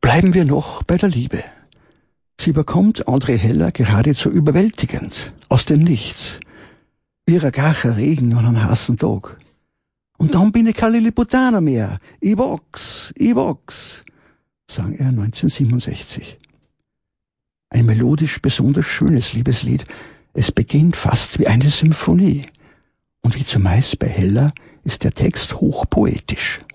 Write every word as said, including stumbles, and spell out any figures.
Bleiben wir noch bei der Liebe. Sie überkommt André Heller geradezu überwältigend, aus dem Nichts, wie ein gacher Regen an einem heißen Tag. Und dann bin ich kein Lilliputaner mehr. Ich wachs, ich wachs, sang er neunzehnhundertsiebenundsechzig. Ein melodisch besonders schönes Liebeslied. Es beginnt fast wie eine Symphonie. Und wie zumeist bei Heller ist der Text hochpoetisch.